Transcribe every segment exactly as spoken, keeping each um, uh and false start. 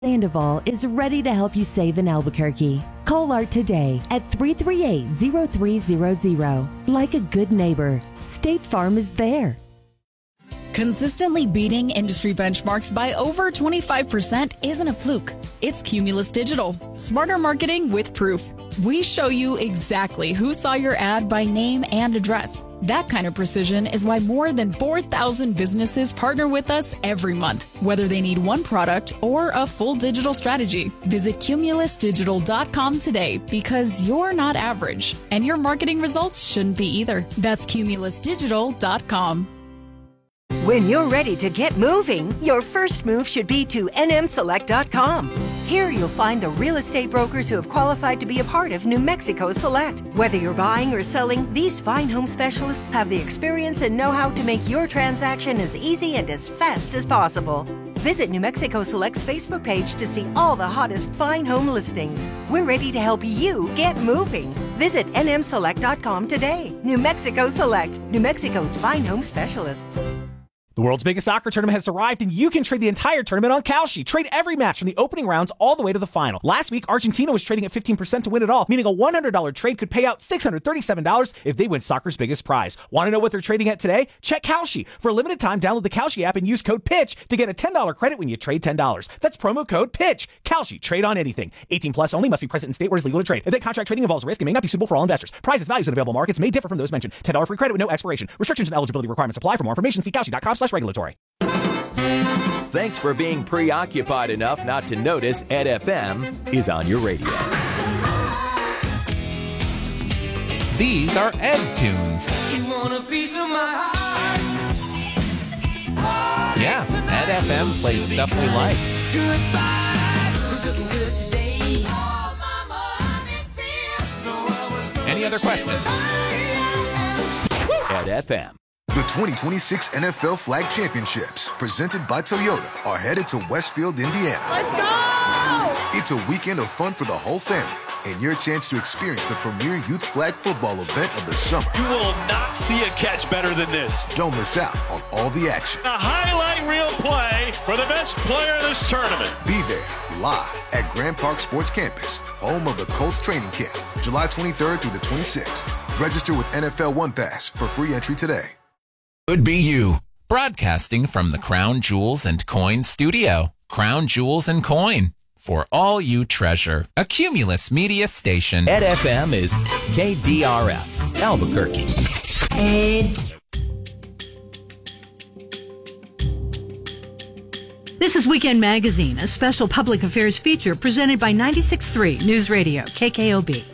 Sandoval is ready to help you save in Albuquerque. Call Art today at three three eight, zero three zero zero. Like a good neighbor, State Farm is there. Consistently beating industry benchmarks by over twenty-five percent isn't a fluke. It's Cumulus Digital. Smarter marketing with proof. We show you exactly who saw your ad by name and address. That kind of precision is why more than four thousand businesses partner with us every month, whether they need one product or a full digital strategy. Visit cumulus digital dot com today because you're not average, and your marketing results shouldn't be either. That's cumulus digital dot com. When you're ready to get moving, your first move should be to N M select dot com. Here you'll find the real estate brokers who have qualified to be a part of New Mexico Select. Whether you're buying or selling, these fine home specialists have the experience and know-how to make your transaction as easy and as fast as possible. Visit New Mexico Select's Facebook page to see all the hottest fine home listings. We're ready to help you get moving. Visit N M select dot com today. New Mexico Select, New Mexico's fine home specialists. The world's biggest soccer tournament has arrived, and you can trade the entire tournament on Kalshi. Trade every match from the opening rounds all the way to the final. Last week, Argentina was trading at fifteen percent to win it all, meaning a one hundred dollars trade could pay out six hundred thirty-seven dollars if they win soccer's biggest prize. Want to know what they're trading at today? Check Kalshi. For a limited time, download the Kalshi app and use code PITCH to get a ten dollars credit when you trade ten dollars. That's promo code PITCH. Kalshi. Trade on anything. eighteen plus only. Must be present in state where it's legal to trade. If that contract trading involves risk, it may not be suitable for all investors. Prices, values, and available markets may differ from those mentioned. ten dollars free credit with no expiration. Restrictions and eligibility requirements apply. For more information, see kalshi dot com slash regulatory. Thanks for being preoccupied enough not to notice Ed F M is on your radio. These are Ed tunes. You want a piece of my heart? Yeah, Ed F M plays stuff we like. Any other questions? Ed F M. The twenty twenty-six N F L Flag Championships, presented by Toyota, are headed to Westfield, Indiana. Let's go! It's a weekend of fun for the whole family, and your chance to experience the premier youth flag football event of the summer. You will not see a catch better than this. Don't miss out on all the action. A highlight reel play for the best player of this tournament. Be there, live at Grand Park Sports Campus, home of the Colts training camp, July twenty-third through the twenty-sixth. Register with N F L One Pass for free entry today. Could be you. Broadcasting from the Crown Jewels and Coin studio. Crown Jewels and Coin. For all you treasure. A Cumulus media station. Ed F M is K D R F, Albuquerque. Ed. This is Weekend Magazine, a special public affairs feature presented by ninety-six point three News Radio, K K O B.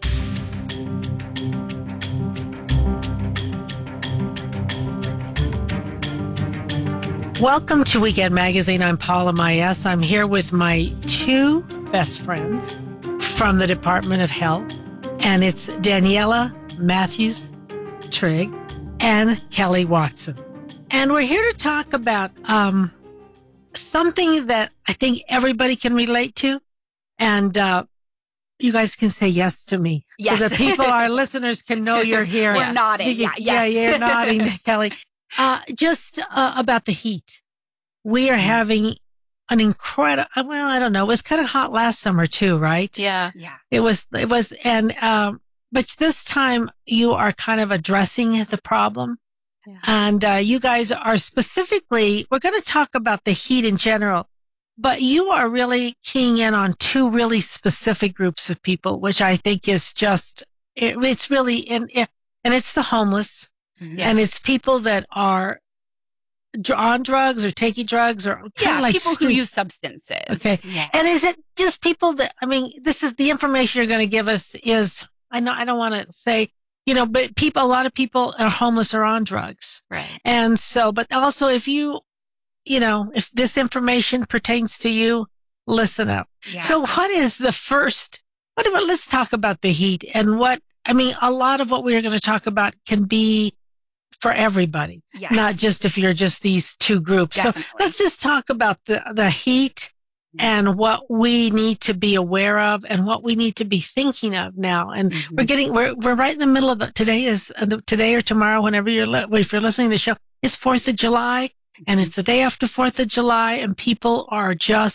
Welcome to Weekend Magazine. I'm Paula Mayes. I'm here with my two best friends from the Department of Health, and it's Daniela Matthews Trigg and Kelly Watson. And we're here to talk about um, something that I think everybody can relate to, and uh, you guys can say yes to me. Yes. So that people, our listeners, can know you're here. We're nodding. You, Yeah, yes. yeah, you're nodding, Kelly. Uh, just uh, about the heat. We are having an incredible, well, I don't know. It was kind of hot last summer too, right? Yeah. Yeah. It was, it was, and, um, but this time you are kind of addressing the problem. Yeah. And, uh, you guys are specifically, we're going to talk about the heat in general, but you are really keying in on two really specific groups of people, which I think is just, it, it's really, in, and it's the homeless. Yeah. And it's people that are on drugs or taking drugs or kind yeah, of like people street. who use substances. Okay. Yeah. And is it just people that, I mean, this is the information you're going to give us is, I know, I don't want to say, you know, but people, a lot of people are homeless or on drugs. Right. And so, but also if you, you know, if this information pertains to you, listen up. Yeah. So what is the first, what about, let's talk about the heat and what, I mean, a lot of what we're going to talk about can be for everybody, yes. Not just if you're just these two groups. Definitely. So let's just talk about the, the heat and what we need to be aware of and what we need to be thinking of now. And mm-hmm. we're getting, we're, we're right in the middle of the, today is uh, the, today or tomorrow, whenever you're, li- if you're listening to the show, it's fourth of July and it's the day after fourth of July and people are just,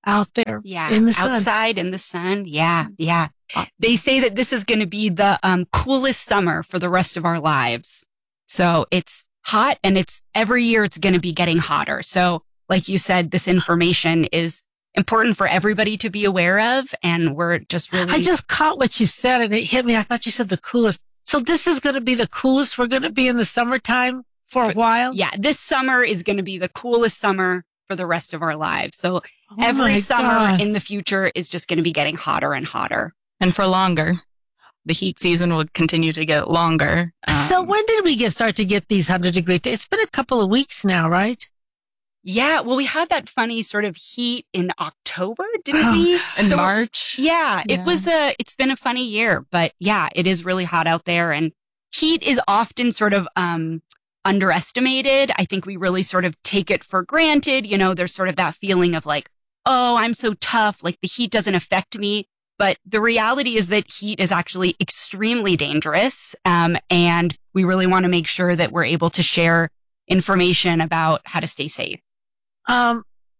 out there yeah, in the sun. Outside in the sun. Yeah, yeah. They say that this is going to be the um, coolest summer for the rest of our lives. So it's hot, and it's every year it's going to be getting hotter. So like you said, this information is important for everybody to be aware of. And we're just really. I just caught what you said and it hit me. I thought you said the coolest. So this is going to be the coolest we're going to be in the summertime for a while? Yeah. This summer is going to be the coolest summer for the rest of our lives. So oh every summer God. in the future is just going to be getting hotter and hotter. And for longer. The heat season will continue to get longer. Um, so when did we get start to get these one hundred degree days? It's been a couple of weeks now, right? Yeah. Well, we had that funny sort of heat in October, didn't we? In so March. Yeah, yeah. It was a, it's been a funny year, but yeah, it is really hot out there, and heat is often sort of, um, underestimated. I think we really sort of take it for granted. You know, there's sort of that feeling of like, oh, I'm so tough. Like the heat doesn't affect me. But the reality is that heat is actually extremely dangerous. Um, and we really want to make sure that we're able to share information about how to stay safe. Um,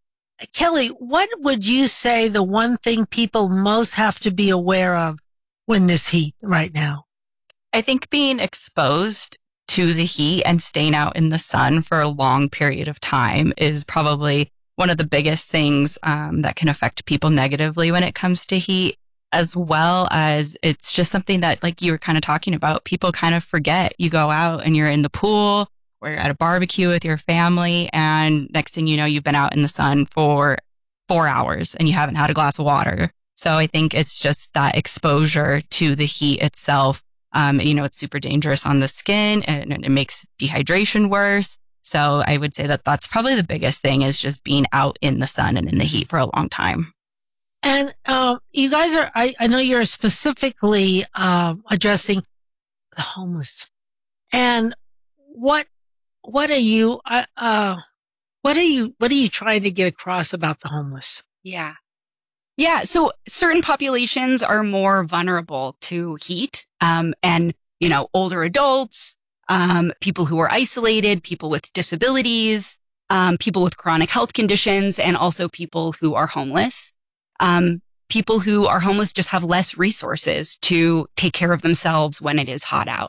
Kelly, what would you say the one thing people most have to be aware of when this heat right now? I think being exposed to the heat and staying out in the sun for a long period of time is probably one of the biggest things um, that can affect people negatively when it comes to heat. As well as it's just something that, like you were kind of talking about, people kind of forget. You go out and you're in the pool or you're at a barbecue with your family, and next thing you know, you've been out in the sun for four hours and you haven't had a glass of water. So I think it's just that exposure to the heat itself. Um, you know, it's super dangerous on the skin and it makes dehydration worse. So I would say that that's probably the biggest thing, is just being out in the sun and in the heat for a long time. And um, you guys are, I, I know you're specifically um, addressing the homeless. And what what are you uh, uh, what are you what are you trying to get across about the homeless? Yeah. Yeah. So certain populations are more vulnerable to heat, um, and, you know, older adults, um, people who are isolated, people with disabilities, um, people with chronic health conditions, and also people who are homeless. Um, people who are homeless just have less resources to take care of themselves when it is hot out.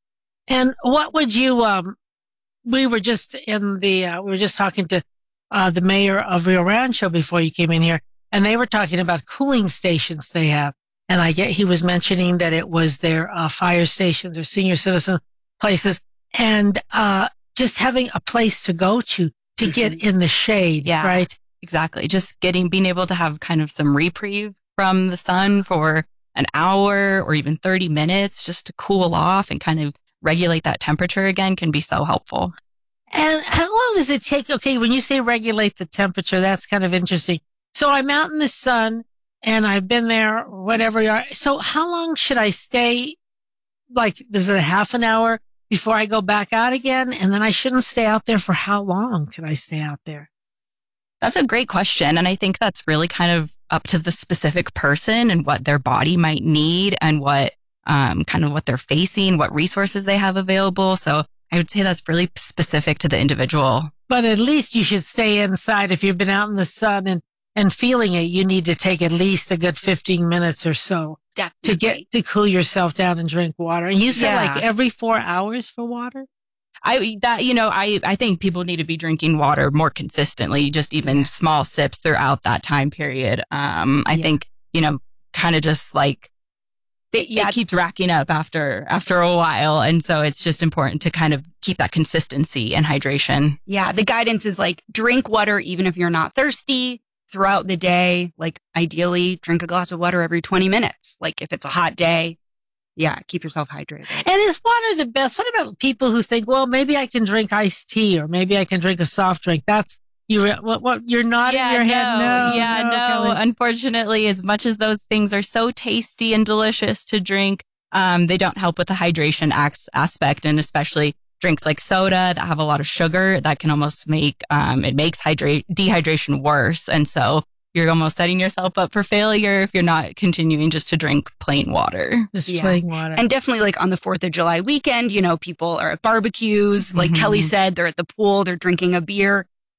And what would you, um, we were just in the, uh, we were just talking to, uh, the mayor of Rio Rancho before you came in here, and they were talking about cooling stations they have. And I get, he was mentioning that it was their, uh, fire stations or senior citizen places, and, uh, just having a place to go to, to mm-hmm. get in the shade, yeah. right? Exactly. Just getting, being able to have kind of some reprieve from the sun for an hour or even thirty minutes just to cool off and kind of regulate that temperature again can be so helpful. And how long does it take? Okay, when you say regulate the temperature, that's kind of interesting. So I'm out in the sun and I've been there, whatever you are. So how long should I stay? Like, is it a half an hour before I go back out again? And then I shouldn't stay out there for how long can I stay out there? That's a great question. And I think that's really kind of up to the specific person and what their body might need and what, um, kind of what they're facing, what resources they have available. So I would say that's really specific to the individual. But at least you should stay inside. If you've been out in the sun and, and feeling it, you need to take at least a good fifteen minutes or so Definitely. to get, to cool yourself down and drink water. And you said Yeah. like every four hours for water? I, that, you know, I, I think people need to be drinking water more consistently, just even yeah. small sips throughout that time period. Um, I yeah. think, you know, kind of just like it, yeah. it keeps racking up after, after a while. And so it's just important to kind of keep that consistency and hydration. Yeah. The guidance is like drink water, even if you're not thirsty throughout the day. Like ideally drink a glass of water every twenty minutes. Like if it's a hot day. Yeah, keep yourself hydrated. And is water the best? What about people who think, well, maybe I can drink iced tea or maybe I can drink a soft drink? That's, you, what, what, you're nodding yeah, your no, head. No, yeah, no. no. Kelly. Unfortunately, as much as those things are so tasty and delicious to drink, um, they don't help with the hydration as- aspect. And especially drinks like soda that have a lot of sugar that can almost make, um, it makes hydrate, dehydration worse. And so you're almost setting yourself up for failure if you're not continuing just to drink plain water. Just yeah. plain water. And definitely like on the fourth of July weekend, you know, people are at barbecues. Like mm-hmm. Kelly said, they're at the pool, they're drinking a beer.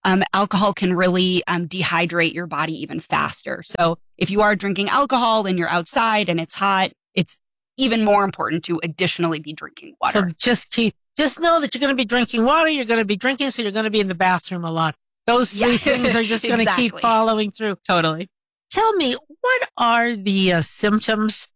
um, alcohol can really um, dehydrate your body even faster. So if you are drinking alcohol and you're outside and it's hot, it's even more important to additionally be drinking water. So just keep, just know that you're going to be drinking water. You're going to be drinking, so you're going to be in the bathroom a lot. Those three Yeah. things are just going to Exactly. keep following through. Totally. Tell me, what are the uh, symptoms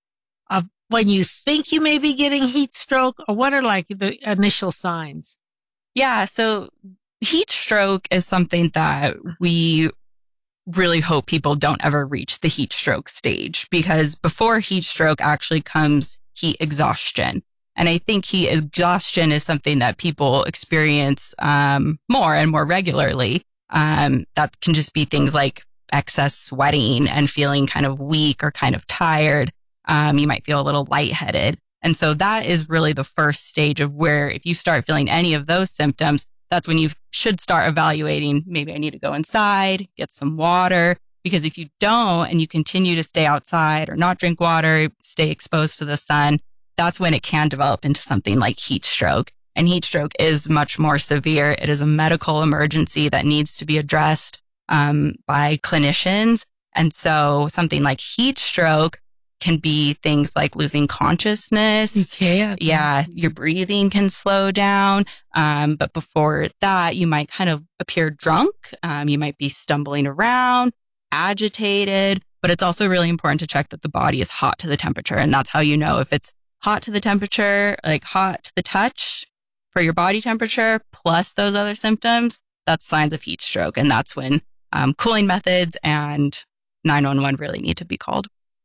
of when you think you may be getting heat stroke, or what are like the initial signs? Yeah. So heat stroke is something that we really hope people don't ever reach the heat stroke stage, because before heat stroke actually comes heat exhaustion. And I think heat exhaustion is something that people experience um, more and more regularly. Um, that can just be things like excess sweating and feeling kind of weak or kind of tired. Um, you might feel a little lightheaded. And so that is really the first stage of where if you start feeling any of those symptoms, that's when you should start evaluating, maybe I need to go inside, get some water. Because if you don't and you continue to stay outside or not drink water, stay exposed to the sun, that's when it can develop into something like heat stroke. And heat stroke is much more severe. It is a medical emergency that needs to be addressed um, by clinicians. And so something like heat stroke can be things like losing consciousness. Yeah. Yeah. Your breathing can slow down. Um, but before that, you might kind of appear drunk. Um, you might be stumbling around, agitated, but it's also really important to check that the body is hot to the temperature. And that's how you know if it's hot to the temperature, like hot to the touch for your body temperature, plus those other symptoms, that's signs of heat stroke. And that's when um, cooling methods and nine one one really need to be called.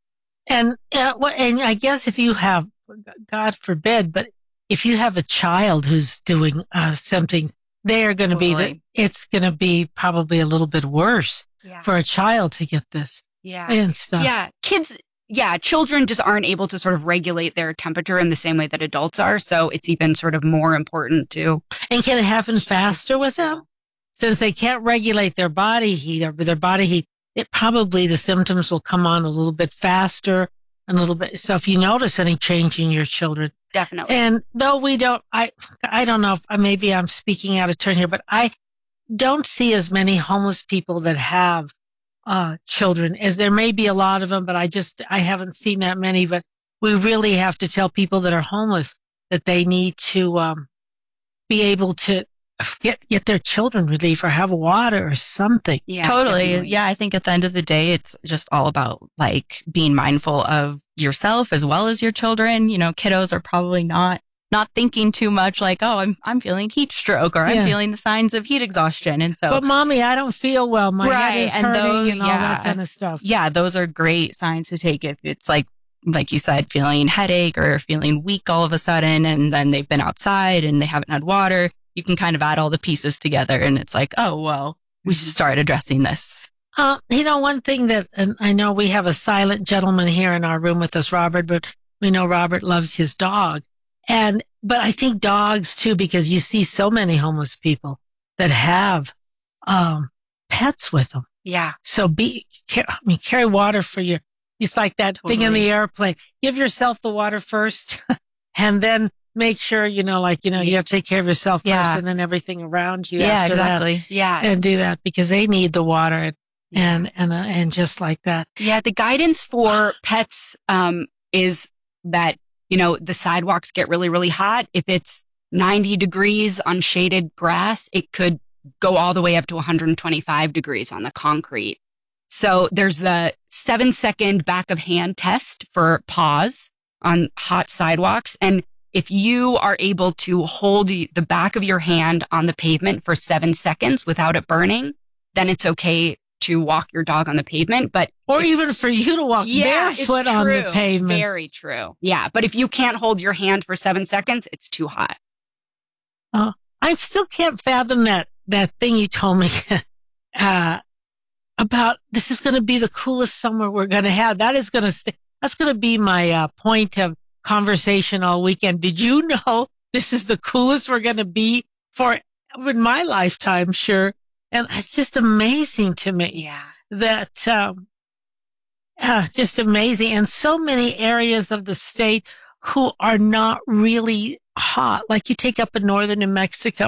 And, uh, what, and I guess if you have, God forbid, but if you have a child who's doing uh, something, they're going to be, the, it's going to be probably a little bit worse Yeah. for a child to get this Yeah. and stuff. Yeah. Kids, yeah, children just aren't able to sort of regulate their temperature in the same way that adults are. So it's even sort of more important to. And can it happen faster with them? Since they can't regulate their body heat or their body heat, it probably the symptoms will come on a little bit faster, a little bit. So if you notice any change in your children, Definitely. and though we don't, I, I don't know if maybe I'm speaking out of turn here, but I don't see as many homeless people that have uh children as there may be a lot of them, but I just, I haven't seen that many. But we really have to tell people that are homeless that they need to um be able to get get their children relief or have water or something. Yeah, totally. definitely. Yeah, I think at the end of the day, it's just all about like being mindful of yourself as well as your children. You know, kiddos are probably not not thinking too much like, oh, I'm I'm feeling heat stroke or I'm Yeah. feeling the signs of heat exhaustion. And so But mommy, I don't feel well. My Right, head is and hurting those- and all yeah. that kind of stuff. yeah, those are great signs to take if it's like, like you said, feeling headache or feeling weak all of a sudden, and then they've been outside and they haven't had water. You can kind of add all the pieces together and it's like, oh, well, we should start addressing this. Uh, you know, one thing that, and I know we have a silent gentleman here in our room with us, Robert, but we know Robert loves his dog. And, but I think dogs too, because you see so many homeless people that have, um, pets with them. Yeah. So be, I mean, carry water for your, it's like that thing in Totally. the airplane. Give yourself the water first and then make sure, you know, like, you know, you have to take care of yourself first Yeah. and then everything around you Yeah, after exactly. that. Yeah. And do that because they need the water and, Yeah. and, and, uh, and just like that. Yeah, the guidance for pets um, is that, you know, the sidewalks get really, really hot. If it's ninety degrees on shaded grass, it could go all the way up to one hundred twenty-five degrees on the concrete. So there's the seven second back of hand test for paws on hot sidewalks. And if you are able to hold the back of your hand on the pavement for seven seconds without it burning, then it's okay to walk your dog on the pavement. But Or even for you to walk yeah, it's barefoot on the true. pavement. Very true. Yeah. But if you can't hold your hand for seven seconds, it's too hot. Uh, I still can't fathom that, that thing you told me, uh, about this is going to be the coolest summer we're going to have. That is going to stay. That's going to be my, uh, point of conversation all weekend. Did you know this is the coolest we're going to be for in my lifetime? Sure. And it's just amazing to me. Yeah. That, um, uh, just amazing. And so many areas of the state who are not really hot. Like you take up in northern New Mexico,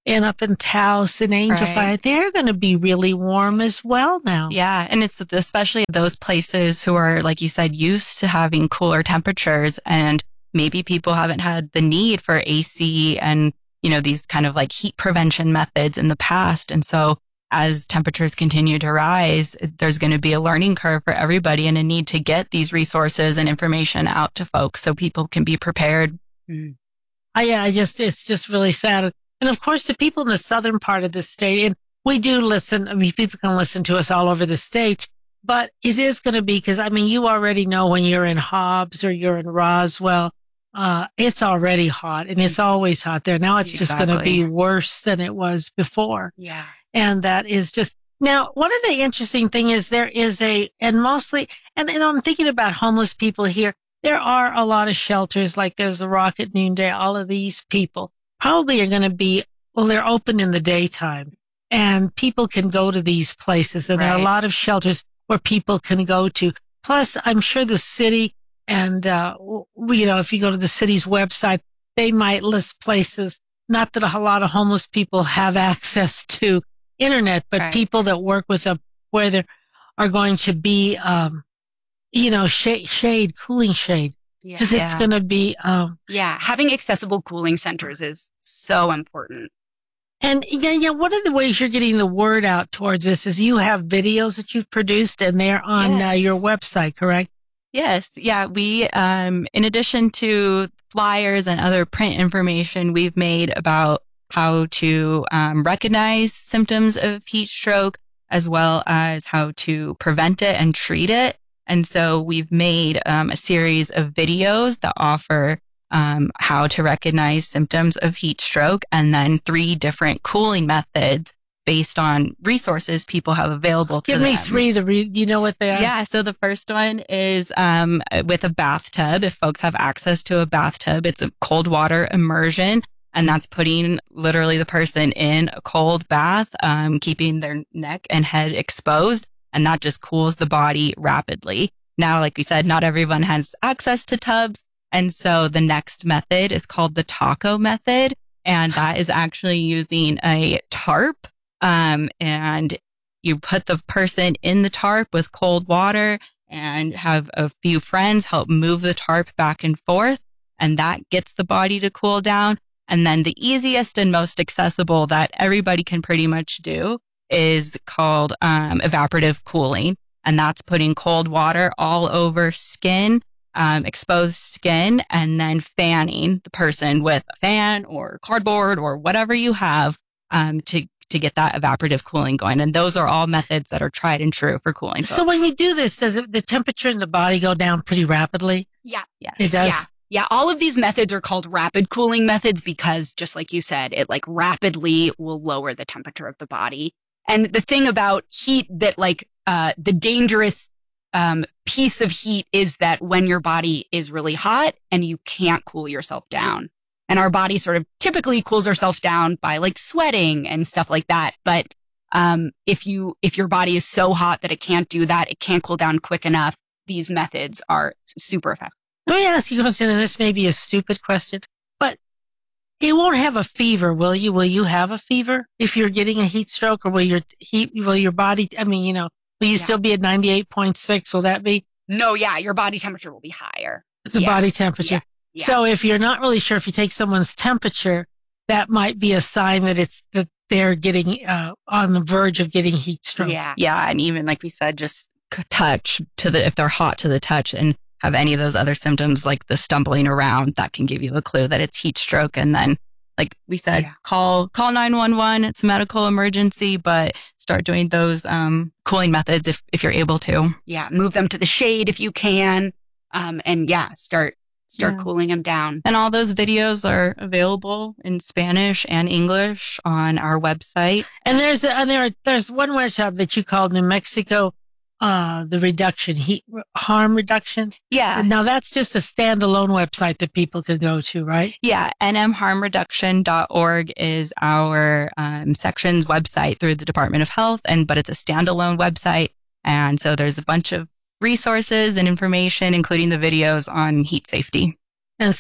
and up in Taos and Angel Right. Fire, they're going to be really warm as well now. Yeah. And it's especially those places who are, like you said, used to having cooler temperatures, and maybe people haven't had the need for A C and, you know, these kind of like heat prevention methods in the past. And so as temperatures continue to rise, there's going to be a learning curve for everybody and a need to get these resources and information out to folks so people can be prepared. Mm. I, yeah, I just, it's just really sad. And of course, the people in the southern part of the state, and we do listen, I mean, people can listen to us all over the state, but it is going to be, because I mean, you already know when you're in Hobbs or you're in Roswell, uh, it's already hot, and it's always hot there. Now it's just Exactly. going to be worse than it was before. Yeah. And that is just, now, one of the interesting thing is there is a, and mostly, and, and I'm thinking about homeless people here. There are a lot of shelters, like there's the Rocket Noonday. All of these people probably are going to be, well, they're open in the daytime, and people can go to these places, and there are a Right. lot of shelters where people can go to. Plus, I'm sure the city and, uh, w- you know, if you go to the city's website, they might list places, not that a lot of homeless people have access to internet, but Right. people that work with them, where there are going to be, um, you know, shade, shade, cooling shade, Yeah. because it's Yeah. going to be, um, Yeah. Having accessible cooling centers is so important. and yeah, yeah, one of the ways you're getting the word out towards this is you have videos that you've produced, and they're on uh, Yes. your website, correct? Yes. Yeah. We, um, in addition to flyers and other print information, we've made about how to um, recognize symptoms of heat stroke, as well as how to prevent it and treat it. And so we've made um, a series of videos that offer um, how to recognize symptoms of heat stroke, and then three different cooling methods based on resources people have available to Give them. me three. The re- you know what they are? Yeah. So the first one is um, with a bathtub. If folks have access to a bathtub, it's a cold water immersion. And that's putting literally the person in a cold bath, um, keeping their neck and head exposed. And that just cools the body rapidly. Now, like we said, not everyone has access to tubs. And so the next method is called the taco method. And that is actually using a tarp. Um, and you put the person in the tarp with cold water and have a few friends help move the tarp back and forth. And that gets the body to cool down. And then the easiest and most accessible that everybody can pretty much do is called um, evaporative cooling. And that's putting cold water all over skin, um, exposed skin, and then fanning the person with a fan or cardboard or whatever you have um, to to get that evaporative cooling going. And those are all methods that are tried and true for cooling folks. So when you do this, does it, the temperature in the body go down pretty rapidly? Yeah. Yes. It does? Yeah. Yeah. All of these methods are called rapid cooling methods because, just like you said, it like rapidly will lower the temperature of the body. And the thing about heat that like, uh, the dangerous, um, piece of heat is that when your body is really hot and you can't cool yourself down. And our body sort of typically cools ourselves down by like sweating and stuff like that. But, um, if you, if your body is so hot that it can't do that, it can't cool down quick enough, these methods are super effective. Let me ask you a question, and this may be a stupid question, but you won't have a fever, will you? Will you have a fever if you're getting a heat stroke, or will your heat, will your body, I mean, you know, will you Yeah. still be at ninety-eight point six? Will that be No, yeah, your body temperature will be higher. the Yeah. body temperature? Yeah. Yeah. So if you're not really sure, if you take someone's temperature, that might be a sign that it's, that they're getting, uh, on the verge of getting heat stroke. Yeah. Yeah. And even like we said, just c- touch to the, if they're hot to the touch and have any of those other symptoms like the stumbling around, that can give you a clue that it's heat stroke. And then, like we said, Yeah. call, call nine one one. It's a medical emergency, but start doing those, um, cooling methods if, if you're able to. Yeah. Move them to the shade if you can. Um, and yeah, start, start Yeah. cooling them down. And all those videos are available in Spanish and English on our website. And there's, a, and there are, there's one website that you called New Mexico, uh, the reduction, heat harm reduction. Yeah. Now that's just a standalone website that people can go to, right? Yeah, N M harm reduction dot org is our um, section's website through the Department of Health, and but it's a standalone website, and so there's a bunch of resources and information, including the videos on heat safety. And stuff.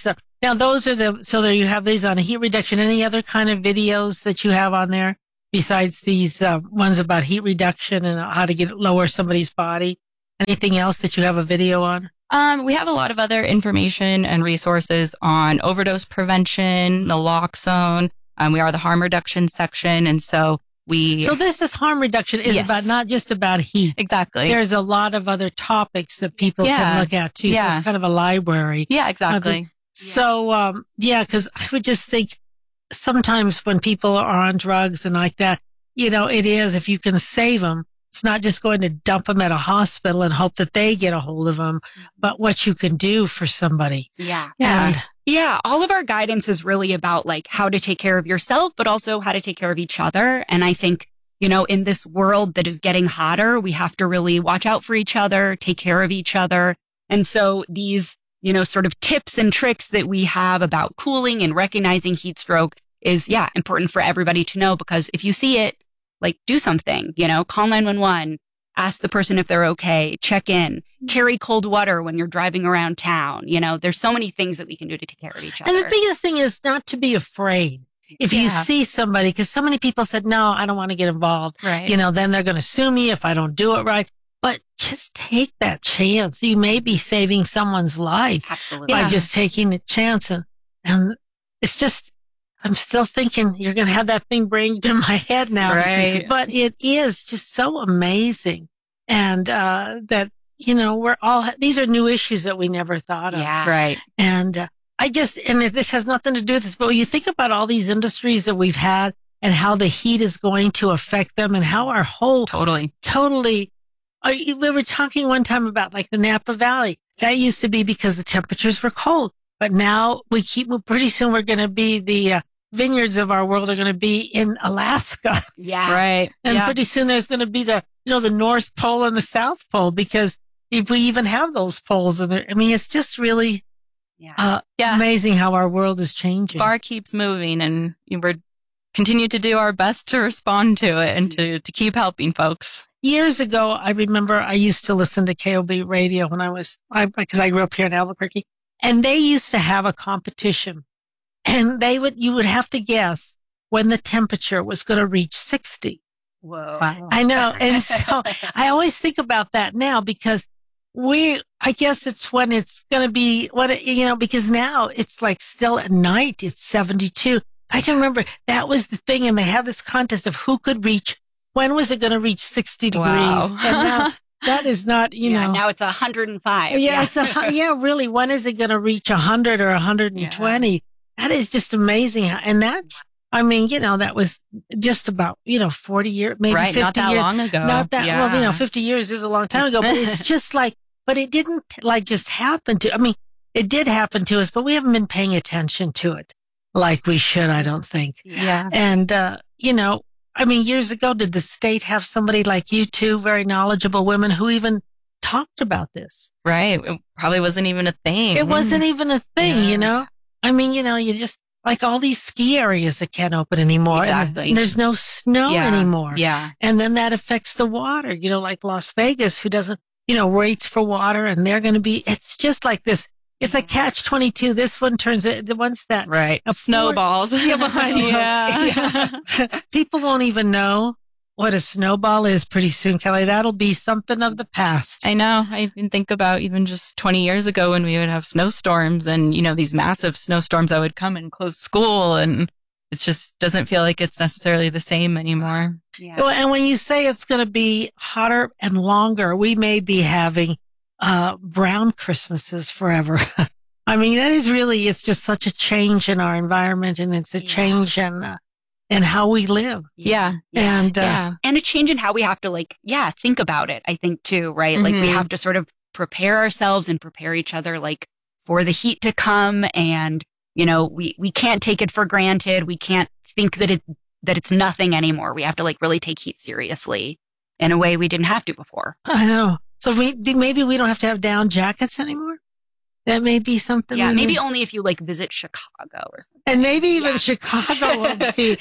Now, those are the, so there you have these on heat reduction. Any other kind of videos that you have on there besides these uh, ones about heat reduction and how to get lower somebody's body? Anything else that you have a video on? Um, we have a lot of other information and resources on overdose prevention, naloxone. Um, we are the harm reduction section. And so we. So this is harm reduction is Yes. about not just about heat. Exactly. There's a lot of other topics that people Yeah. can look at too. Yeah. So it's kind of a library. Yeah, exactly. So, um, yeah, cause I would just think sometimes when people are on drugs and like that, you know, it is, if you can save them, it's not just going to dump them at a hospital and hope that they get a hold of them, but what you can do for somebody. Yeah. Yeah. And yeah. All of our guidance is really about like how to take care of yourself, but also how to take care of each other. And I think, you know, in this world that is getting hotter, we have to really watch out for each other, take care of each other. And so these, you know, sort of tips and tricks that we have about cooling and recognizing heat stroke is, yeah, important for everybody to know, because if you see it, like do something, you know, call nine one one, ask the person if they're okay, check in, carry cold water when you're driving around town. You know, there's so many things that we can do to take care of each other. And the biggest thing is not to be afraid. If you Yeah. see somebody, because so many people said, no, I don't want to get involved. Right. You know, then they're going to sue me if I don't do it right. But just take that chance. You may be saving someone's life Absolutely. by Yeah. just taking the chance. And, and it's just, I'm still thinking you're going to have that thing brained in my head now. Right. But it is just so amazing. And, uh, that, you know, we're all, these are new issues that we never thought of. Yeah. Right. And, uh, I just, and this has nothing to do with this, but when you think about all these industries that we've had and how the heat is going to affect them and how our whole, Totally. totally, uh, we were talking one time about like the Napa Valley. That used to be because the temperatures were cold, but now we keep, pretty soon we're going to be the, uh, vineyards of our world are going to be in Alaska. Yeah. Right. And yeah. pretty soon there's going to be the, you know, the North Pole and the South Pole, because if we even have those poles in there, I mean, it's just really, Yeah. uh, Yeah. amazing how our world is changing. Bar keeps moving, and we're continue to do our best to respond to it and to, to keep helping folks. Years ago, I remember I used to listen to K O B radio when I was, I, because I grew up here in Albuquerque, and they used to have a competition, and they would, you would have to guess when the temperature was going to reach sixty. Whoa. Wow. I know. And so I always think about that now, because we, I guess it's when it's going to be what, it, you know, because now it's like still at night, it's seventy-two. I can remember that was the thing. And they had this contest of who could reach, when was it going to reach sixty degrees? Wow. And now that is not, you yeah, know. now it's one hundred five. Yeah, it's a, hu- yeah, really. When is it going to reach one hundred or one hundred twenty? That is just amazing. how- And that's, I mean, you know, that was just about, you know, forty years, maybe Right, fifty not that years. long ago. Not that, well, you know, Yeah. fifty years is a long time ago, but it's just like, but it didn't like just happen to, I mean, it did happen to us, but we haven't been paying attention to it like we should, I don't think. Yeah. And, uh, you know, I mean, years ago, did the state have somebody like you two, very knowledgeable women who even talked about this? Right. It probably wasn't even a thing. It wasn't even a thing, Yeah. you know? I mean, you know, you just, like all these ski areas that can't open anymore. and- Exactly. And there's no snow Yeah. anymore. Yeah. And then that affects the water, you know, like Las Vegas, who doesn't, you know, waits for water, and they're going to be, it's just like this. It's a catch twenty-two. This one turns it, the ones that. Right. Snowballs. Yeah, behind you. Yeah. People won't even know what a snowball is pretty soon, Kelly. That'll be something of the past. I know. I even think about even just twenty years ago when we would have snowstorms and, you know, these massive snowstorms that would come and close school, and it just doesn't feel like it's necessarily the same anymore. Yeah. Well, and when you say it's going to be hotter and longer, we may be having uh brown Christmases forever. I mean, that is really, it's just such a change in our environment, and it's a Yeah. change in, uh, in how we live. Yeah. And, uh, Yeah. And a change in how we have to like, yeah, think about it, I think too, right? Like we Mhm. have to sort of prepare ourselves and prepare each other like for the heat to come. And, you know, we, we can't take it for granted. We can't think that it, that it's nothing anymore. We have to like really take heat seriously in a way we didn't have to before. I know. So we, maybe we don't have to have down jackets anymore. That may be something. Yeah. we Maybe need. only if you like visit Chicago or something. And maybe even Yeah. Chicago will be,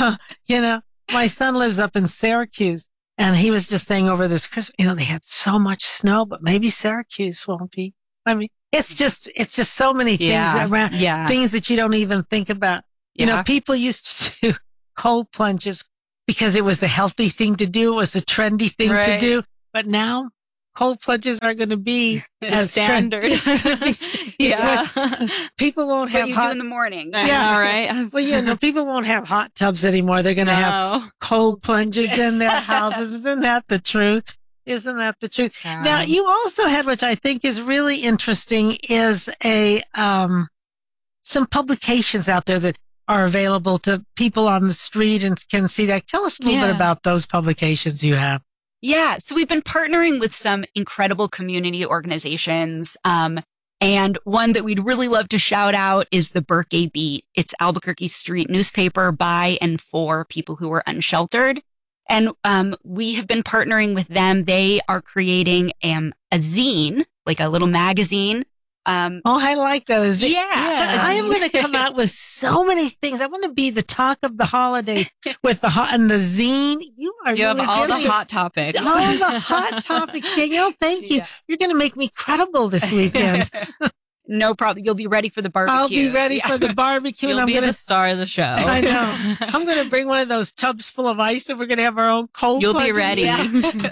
you know, my son lives up in Syracuse, and he was just saying over this Christmas, you know, they had so much snow, but maybe Syracuse won't be. I mean, it's just, it's just so many things Yeah. around, Yeah. things that you don't even think about. You Yeah. know, people used to do cold plunges because it was the healthy thing to do. It was a trendy thing to Right. do. But now cold plunges are going to be as standard. Trend, it's gonna be, it's Yeah. what- people won't That's what have you hot do in the morning. Yeah, All right. Well, you know, people won't have hot tubs anymore. They're going to have No. cold plunges in their houses. Isn't that the truth? Isn't that the truth? Yeah. Now, you also had, which I think is really interesting, is a um some publications out there that are available to people on the street and can see that. Tell us a little Yeah. bit about those publications you have. Yeah. So we've been partnering with some incredible community organizations. Um, and one that we'd really love to shout out is the Burke Beat. It's Albuquerque street newspaper by and for people who are unsheltered. And um, we have been partnering with them. They are creating um, a zine, like a little magazine. Um, Oh, I like those. Yeah. I am going to come out with so many things. I want to be the talk of the holiday with the hot and the zine. You are You have really all the giving- hot topics. All the hot topics. Danielle, thank you. Yeah. You're going to make me credible this weekend. no problem. You'll be ready for the barbecue. I'll be ready for the barbecue. You'll and I'm be going the to. star of the show. I know. I'm going to bring one of those tubs full of ice, and we're going to have our own cold. You'll be plunges. ready. Yeah.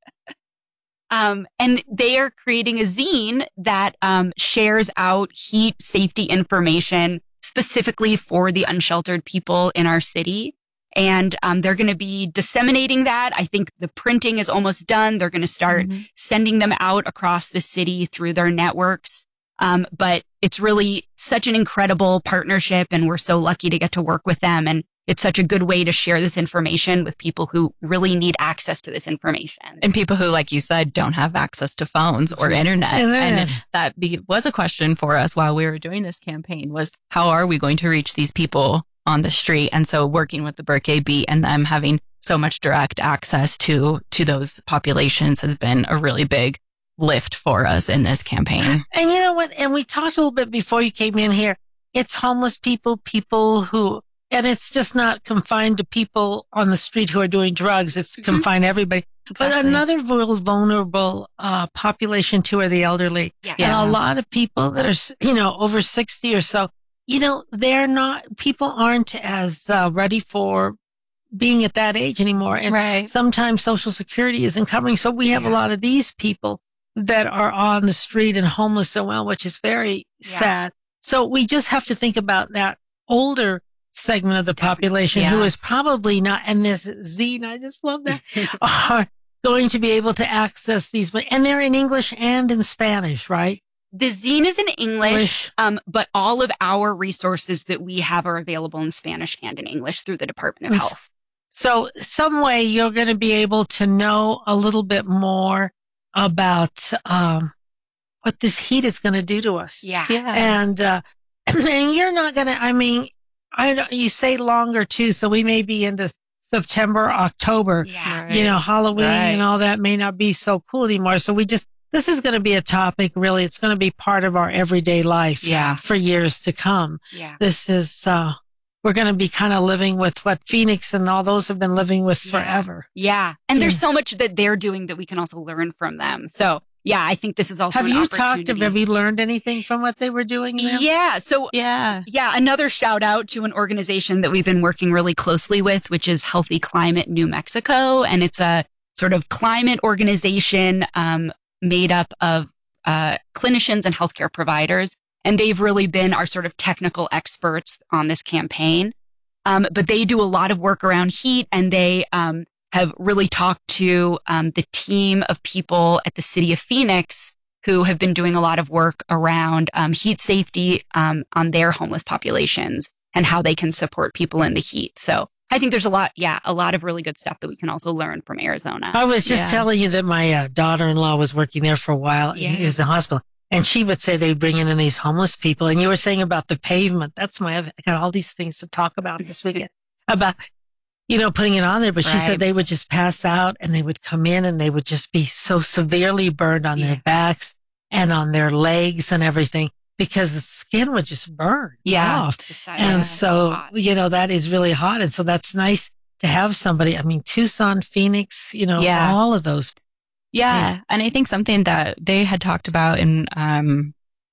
Um, and they are creating a zine that um, shares out heat safety information specifically for the unsheltered people in our city. And um, they're going to be disseminating that. I think the printing is almost done. They're going to start Mm-hmm. sending them out across the city through their networks. Um, but it's really such an incredible partnership, and we're so lucky to get to work with them. And it's such a good way to share this information with people who really need access to this information. And people who, like you said, don't have access to phones or internet. Internet. And that be, was a question for us while we were doing this campaign was, how are we going to reach these people on the street? And so working with the Burke Beat and them having so much direct access to, to those populations has been a really big lift for us in this campaign. And you know what? And we talked a little bit before you came in here. It's homeless people, people who, and it's just not confined to people on the street who are doing drugs. It's confined to everybody. Exactly. But another real vulnerable uh, population too are the elderly. Yeah. Yeah. And a lot of people that are, you know, over sixty or so, you know, they're not, people aren't as uh, ready for being at that age anymore. And Right. sometimes Social Security isn't covering. So we have Yeah. a lot of these people that are on the street and homeless so well, which is very Yeah. sad. So we just have to think about that older segment of the population Yeah. who is probably not, and this zine, I just love that, are going to be able to access these, and they're in English and in Spanish, right? The zine is in English, English. um, but all of our resources that we have are available in Spanish and in English through the Department of Yes. Health. So some way you're going to be able to know a little bit more about, um, what this heat is going to do to us. Yeah. Yeah. And, uh, and you're not going to, I mean, I know you say longer too, so we may be into September, October, Yeah. you know, Halloween Right. and all that may not be so cool anymore. So we just, this is going to be a topic really. It's going to be part of our everyday life Yeah. for years to come. Yeah. This is, uh, we're going to be kind of living with what Phoenix and all those have been living with Yeah. forever. Yeah. And there's Yeah. so much that they're doing that we can also learn from them. So yeah, I think this is also Have an you talked, opportunity. have you learned anything from what they were doing there? Yeah. So Yeah. yeah, another shout out to an organization that we've been working really closely with, which is Healthy Climate New Mexico. And it's a sort of climate organization, um, made up of, uh, clinicians and healthcare providers. And they've really been our sort of technical experts on this campaign. Um, but they do a lot of work around heat, and they, um, have really talked to, um, the team of people at the city of Phoenix who have been doing a lot of work around, um, heat safety, um, on their homeless populations and how they can support people in the heat. So I think there's a lot, yeah, a lot of really good stuff that we can also learn from Arizona. I was just Yeah. telling you that my uh, daughter-in-law was working there for a while Yeah. in the hospital, and she would say they'd bring in these homeless people. And you were saying about the pavement. That's my, I got all these things to talk about this weekend about, you know, putting it on there. But she Right. said they would just pass out and they would come in and they would just be so severely burned on Yeah. their backs and on their legs and everything because the skin would just burn Yeah. off. The side And is so, hot. you know, that is really hot. And so that's nice to have somebody. I mean, Tucson, Phoenix, you know, Yeah. all of those. Yeah. And I think something that they had talked about in, um,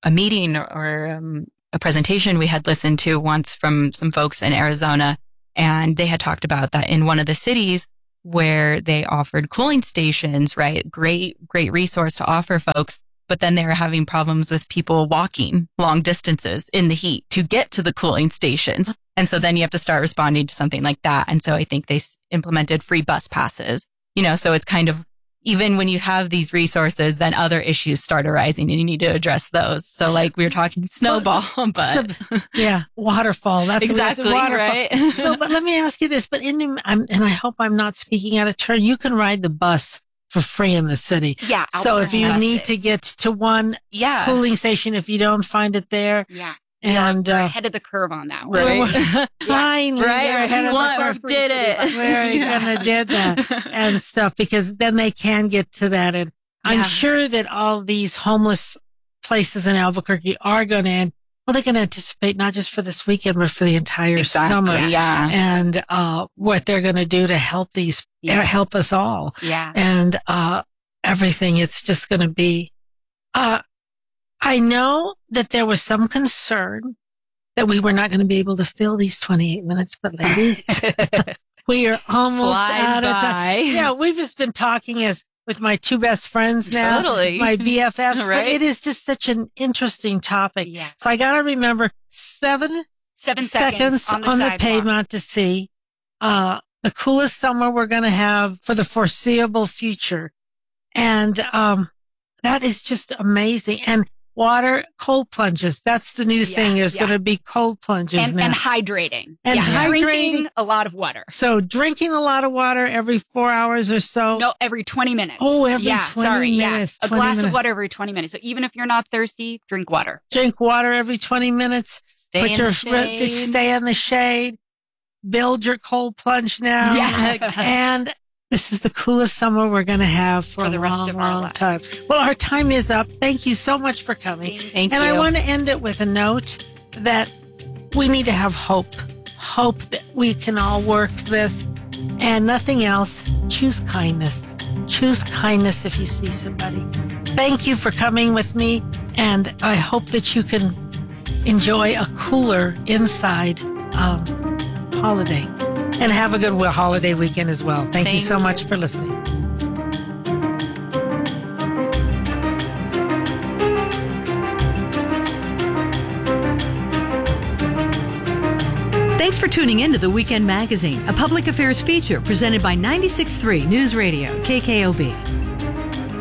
a meeting or um, a presentation we had listened to once from some folks in Arizona, and they had talked about that in one of the cities where they offered cooling stations, right? Great, great resource to offer folks. But then they were having problems with people walking long distances in the heat to get to the cooling stations. And so then you have to start responding to something like that. And so I think they s- implemented free bus passes, you know, so it's kind of, even when you have these resources, then other issues start arising and you need to address those. So like we were talking snowball, but so, yeah, waterfall. That's exactly waterfall. right. So, but let me ask you this, but in, I'm, and I hope I'm not speaking out of turn. You can ride the bus for free in the city. Yeah. So if you buses. need to get to one yeah. cooling station, if you don't find it there. Yeah. And, we're uh, ahead of the curve on that one. Right. Fine. Right. We're ahead of What? the curve. Did it. We're Yeah. gonna did that and stuff because then they can get to that. And I'm Yeah. sure that all these homeless places in Albuquerque are going to, well, they can anticipate not just for this weekend, but for the entire Exactly. summer. Yeah. And, uh, what they're going to do to help these, Yeah. help us all. Yeah. And, uh, everything. It's just going to be, uh, I know that there was some concern that we were not going to be able to fill these twenty-eight minutes, but ladies, we are almost Flies out of by. time. Yeah, we've just been talking as with my two best friends now, Totally. my B F Fs. But Right. it is just such an interesting topic. Yeah. So I got to remember seven Seven seconds, seconds, on the, on the sidewalk. pavement to see uh, the coolest summer we're going to have for the foreseeable future. And um, that is just amazing. And water, cold plunges. That's the new Yeah, thing. There's yeah. going to be cold plunges And, now. and hydrating. And yeah. hydrating. Drinking a lot of water. So drinking a lot of water every four hours or so. No, every twenty minutes. Oh, every yeah, twenty sorry, minutes, Yeah. A twenty glass minutes. of water every twenty minutes. So even if you're not thirsty, drink water. Drink water every twenty minutes. Stay Put in your the fr- shade. stay in the shade. Build your cold plunge now. Yeah, exactly. And this is the coolest summer we're going to have for, For a the rest long, of our long lives. time. Well, our time is up. Thank you so much for coming. Thank and you. I want to end it with a note that we need to have hope. Hope that we can all work this and nothing else. Choose kindness. Choose kindness if you see somebody. Thank you for coming with me. And I hope that you can enjoy a cooler inside um, holiday. And have a good holiday weekend as well. Thank, Thank you so you. much for listening. Thanks for tuning in to The Weekend Magazine, a public affairs feature presented by ninety-six point three News Radio, K K O B.